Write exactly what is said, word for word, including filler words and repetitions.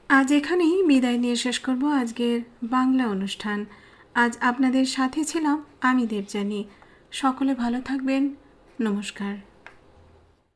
আজ এখানেই বিদায় নিয়ে শেষ করব আজকের বাংলা অনুষ্ঠান। আজ আপনাদের সাথে ছিলাম আমি দেবযানী। সকলে ভালো থাকবেন। নমস্কার।